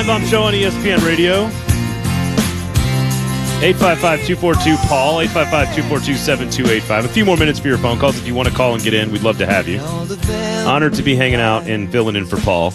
Feinbaum Show on ESPN Radio. 855-242-PAUL, 855-242-7285. A few more minutes for your phone calls if you want to call and get in. We'd love to have you. Honored to be hanging out and filling in for Paul.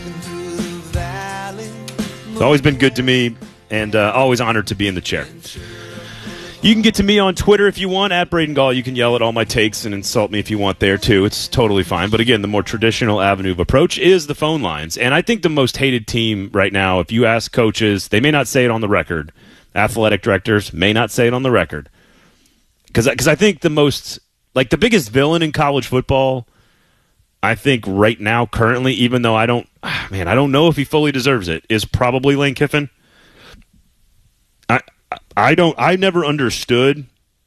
It's always been good to me, and always honored to be in the chair. You can get to me on Twitter if you want, at Braden Gall. You can yell at all my takes and insult me if you want there, too. It's totally fine. But again, the more traditional avenue of approach is the phone lines. And I think the most hated team right now, if you ask coaches, they may not say it on the record. Athletic directors may not say it on the record. Because I think the biggest villain in college football, I think right now, currently, even though I don't know if he fully deserves it, is probably Lane Kiffin. I never understood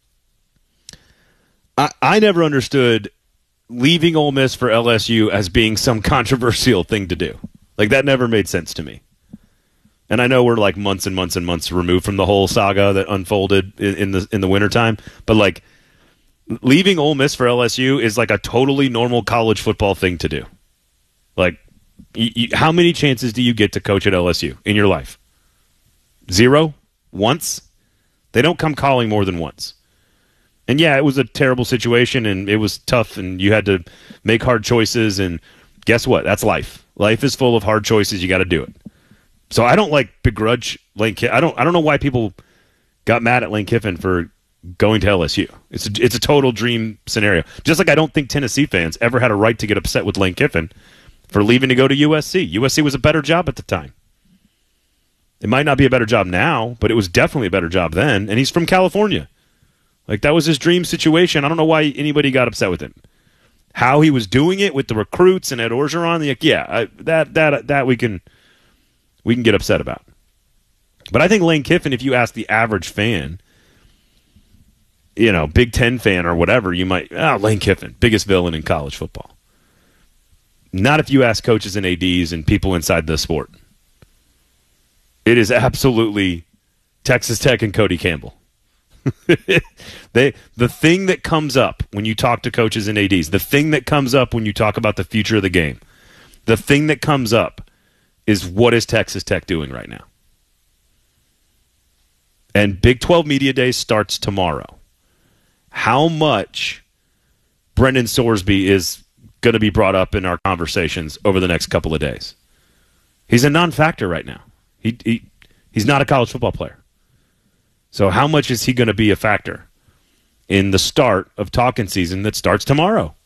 leaving Ole Miss for LSU as being some controversial thing to do. Like, that never made sense to me. And I know we're like months and months and months removed from the whole saga that unfolded in the wintertime, but like leaving Ole Miss for LSU is like a totally normal college football thing to do. Like, how many chances do you get to coach at LSU in your life? 0? Once? They don't come calling more than once. And yeah, it was a terrible situation, and it was tough, and you had to make hard choices, and guess what? That's life. Life is full of hard choices. You got to do it. So I don't begrudge Lane Kiffin. I don't know why people got mad at Lane Kiffin for going to LSU. It's a total dream scenario. Just like I don't think Tennessee fans ever had a right to get upset with Lane Kiffin for leaving to go to USC. USC was a better job at the time. It might not be a better job now, but it was definitely a better job then, and he's from California. Like, that was his dream situation. I don't know why anybody got upset with him. How he was doing it with the recruits and Ed Orgeron, that we can get upset about. But I think Lane Kiffin, if you ask the average fan, Big Ten fan or whatever, you might, Lane Kiffin, biggest villain in college football. Not if you ask coaches and ADs and people inside the sport. It is absolutely Texas Tech and Cody Campbell. The thing that comes up when you talk to coaches and ADs, the thing that comes up when you talk about the future of the game, the thing that comes up is, what is Texas Tech doing right now? And Big 12 Media Day starts tomorrow. How much Brendan Sorsby is going to be brought up in our conversations over the next couple of days? He's a non-factor right now. He's not a college football player. So how much is he going to be a factor in the start of talking season that starts tomorrow?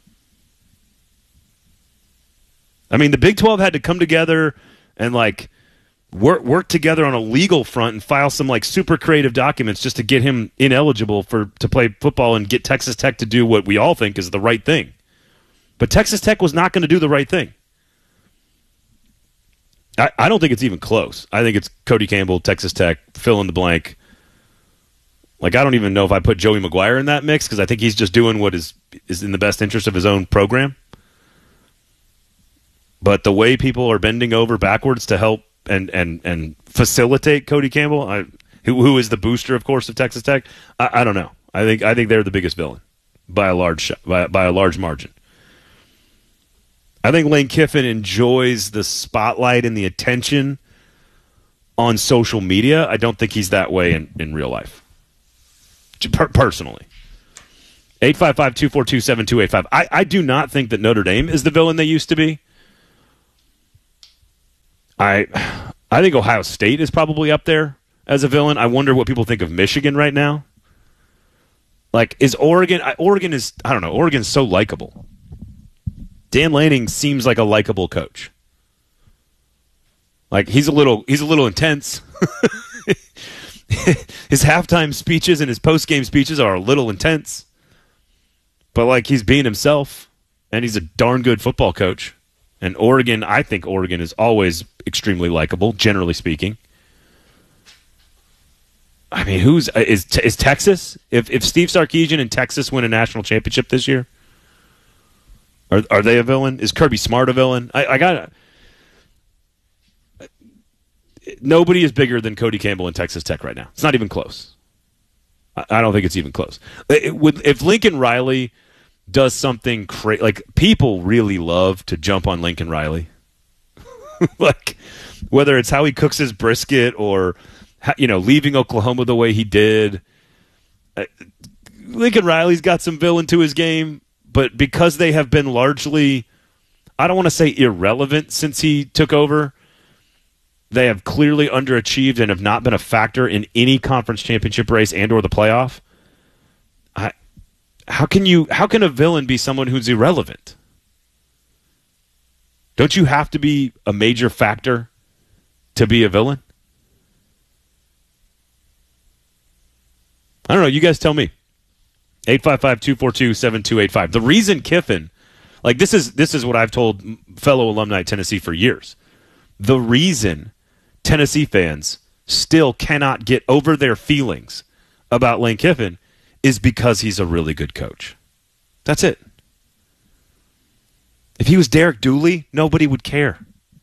I mean, the Big 12 had to come together and work together on a legal front and file some super creative documents just to get him ineligible to play football and get Texas Tech to do what we all think is the right thing. But Texas Tech was not going to do the right thing. I don't think it's even close. I think it's Cody Campbell, Texas Tech, fill in the blank. I don't even know if I put Joey McGuire in that mix, because I think he's just doing what is in the best interest of his own program. But the way people are bending over backwards to help and facilitate Cody Campbell, who is the booster, of course, of Texas Tech, I don't know. I think they're the biggest villain by a large margin. I think Lane Kiffin enjoys the spotlight and the attention on social media. I don't think he's that way in real life. Personally. 855-242-7285. I do not think that Notre Dame is the villain they used to be. I think Ohio State is probably up there as a villain. I wonder what people think of Michigan right now. Is Oregon? Oregon's so likable. Dan Lanning seems like a likable coach. He's a little intense. His halftime speeches and his post-game speeches are a little intense. But he's being himself, and he's a darn good football coach. And I think Oregon is always extremely likable, generally speaking. I mean, is Texas? If Steve Sarkisian and Texas win a national championship this year, are they a villain? Is Kirby Smart a villain? Nobody is bigger than Cody Campbell and Texas Tech right now. It's not even close. I don't think it's even close. If Lincoln Riley does something crazy, people really love to jump on Lincoln Riley. whether it's how he cooks his brisket or, leaving Oklahoma the way he did. Lincoln Riley's got some villain to his game, but because they have been largely, I don't want to say irrelevant since he took over, they have clearly underachieved and have not been a factor in any conference championship race and or the playoff. How can a villain be someone who's irrelevant? Don't you have to be a major factor to be a villain? I don't know. You guys tell me. 855-242-7285. The reason Kiffin, this is what I've told fellow alumni at Tennessee for years. The reason Tennessee fans still cannot get over their feelings about Lane Kiffin is because he's a really good coach. That's it. If he was Derek Dooley, nobody would care.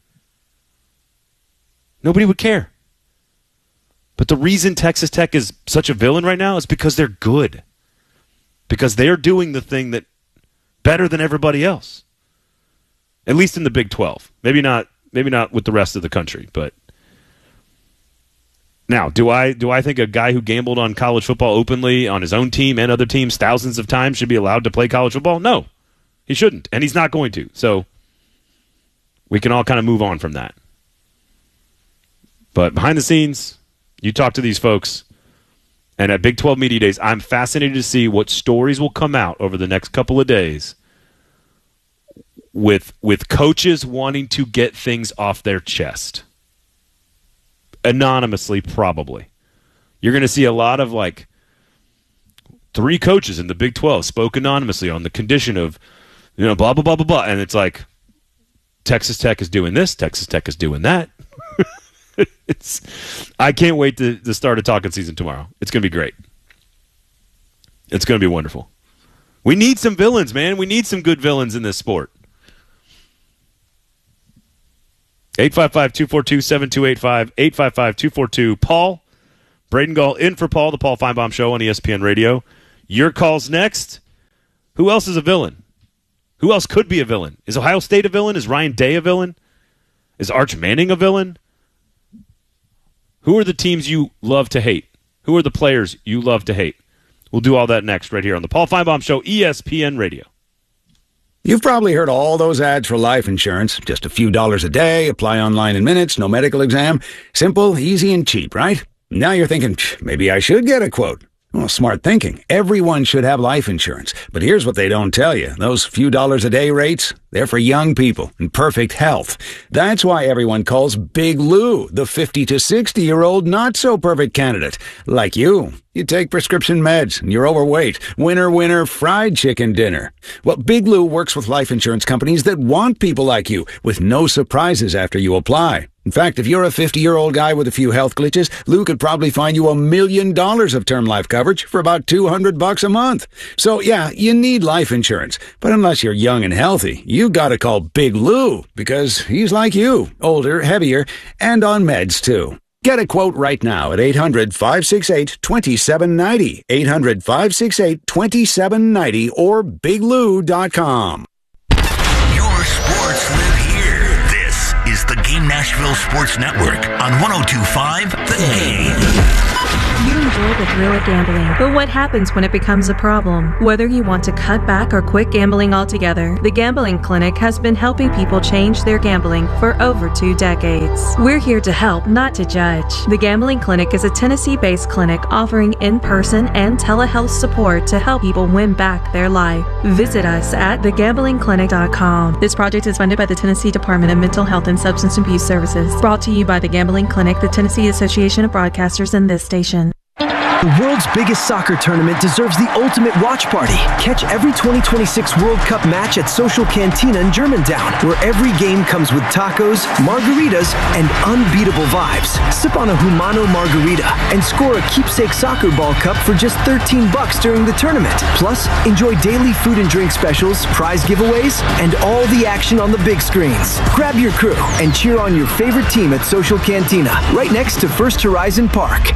Nobody would care. But the reason Texas Tech is such a villain right now is because they're good. Because they're doing the thing that better than everybody else. At least in the Big 12. Maybe not with the rest of the country, but now, do I think a guy who gambled on college football openly on his own team and other teams thousands of times should be allowed to play college football? No, he shouldn't, and he's not going to. So we can all kind of move on from that. But behind the scenes, you talk to these folks, and at Big 12 Media Days, I'm fascinated to see what stories will come out over the next couple of days with coaches wanting to get things off their chest. Anonymously, probably. You're going to see a lot of 3 coaches in the Big 12 spoke anonymously on the condition of, blah, blah, blah, blah, blah. And it's like, Texas Tech is doing this, Texas Tech is doing that. I can't wait to start a talking season tomorrow. It's going to be great. It's going to be wonderful. We need some villains, man. We need some good villains in this sport. 855-242-7285, 855-242-PAUL. Braden Gall in for Paul, the Paul Feinbaum Show on ESPN Radio. Your call's next. Who else is a villain? Who else could be a villain? Is Ohio State a villain? Is Ryan Day a villain? Is Arch Manning a villain? Who are the teams you love to hate? Who are the players you love to hate? We'll do all that next right here on the Paul Feinbaum Show, ESPN Radio. You've probably heard all those ads for life insurance. Just a few dollars a day, apply online in minutes, no medical exam. Simple, easy, and cheap, right? Now you're thinking, maybe I should get a quote. Well, smart thinking. Everyone should have life insurance. But here's what they don't tell you. Those few dollars a day rates, they're for young people in perfect health. That's why everyone calls Big Lou the 50 to 60-year-old not-so-perfect candidate. Like you. You take prescription meds, and you're overweight. Winner, winner, fried chicken dinner. Well, Big Lou works with life insurance companies that want people like you, with no surprises after you apply. In fact, if you're a 50-year-old guy with a few health glitches, Lou could probably find you $1 million of term life coverage for about $200 a month. So, yeah, you need life insurance. But unless you're young and healthy, you gotta call Big Lou, because he's like you, older, heavier, and on meds, too. Get a quote right now at 800-568-2790, 800-568-2790, or biglou.com. Your sports live here. This is the Game Nashville Sports Network on 102.5 The Game. You enjoy the thrill of gambling, but what happens when it becomes a problem? Whether you want to cut back or quit gambling altogether, the Gambling Clinic has been helping people change their gambling for over 2 decades. We're here to help, not to judge. The Gambling Clinic is a Tennessee-based clinic offering in-person and telehealth support to help people win back their life. Visit us at thegamblingclinic.com. This project is funded by the Tennessee Department of Mental Health and Substance Abuse Services. Brought to you by the Gambling Clinic, the Tennessee Association of Broadcasters, and this station. The world's biggest soccer tournament deserves the ultimate watch party. Catch every 2026 World Cup match at Social Cantina in Germantown, where every game comes with tacos, margaritas, and unbeatable vibes. Sip on a Humano margarita and score a keepsake soccer ball cup for just $13 during the tournament. Plus, enjoy daily food and drink specials, prize giveaways, and all the action on the big screens. Grab your crew and cheer on your favorite team at Social Cantina, right next to First Horizon Park.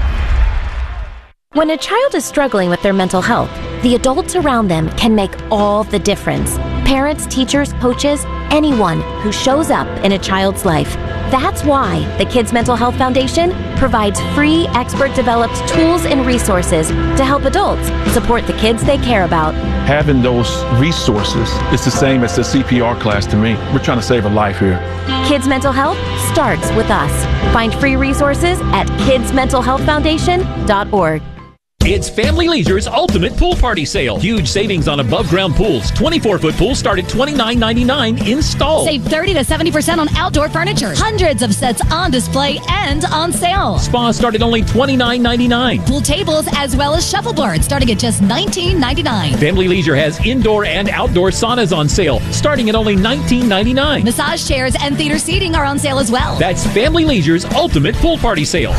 When a child is struggling with their mental health, the adults around them can make all the difference. Parents, teachers, coaches, anyone who shows up in a child's life. That's why the Kids Mental Health Foundation provides free, expert-developed tools and resources to help adults support the kids they care about. Having those resources is the same as the CPR class to me. We're trying to save a life here. Kids Mental Health starts with us. Find free resources at kidsmentalhealthfoundation.org. It's Family Leisure's Ultimate Pool Party Sale. Huge savings on above-ground pools. 24-foot pools start at $29.99 installed. Save 30 to 70% on outdoor furniture. Hundreds of sets on display and on sale. Spas start at only $29.99. Pool tables as well as shuffleboards starting at just $19.99. Family Leisure has indoor and outdoor saunas on sale starting at only $19.99. Massage chairs and theater seating are on sale as well. That's Family Leisure's Ultimate Pool Party Sale.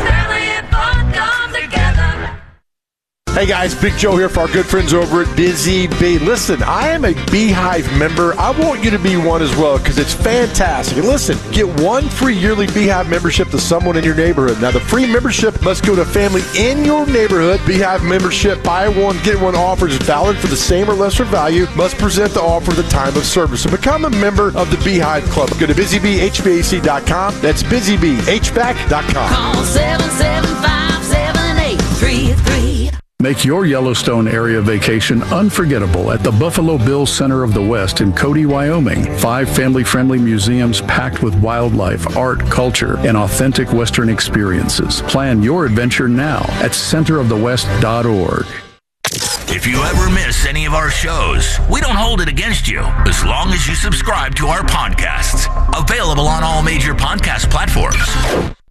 Hey guys, Big Joe here for our good friends over at Busy Bee. Listen, I am a Beehive member. I want you to be one as well because it's fantastic. And listen, get one free yearly Beehive membership to someone in your neighborhood. Now, the free membership must go to a family in your neighborhood. Beehive membership, buy one, get one offer is valid for the same or lesser value. Must present the offer at the time of service. So become a member of the Beehive Club. Go to busybhvac.com. That's busybhvac.com. Call 775-7833. Make your Yellowstone area vacation unforgettable at the Buffalo Bills Center of the West in Cody, Wyoming. 5 family-friendly museums packed with wildlife, art, culture, and authentic Western experiences. Plan your adventure now at centerofthewest.org. If you ever miss any of our shows, we don't hold it against you as long as you subscribe to our podcasts. Available on all major podcast platforms.